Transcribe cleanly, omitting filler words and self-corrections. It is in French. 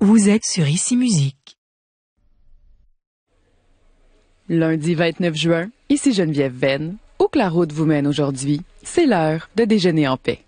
Vous êtes sur Ici Musique. Lundi 29 juin, ici Geneviève Venn. Où que la route vous mène aujourd'hui, c'est l'heure de déjeuner en paix.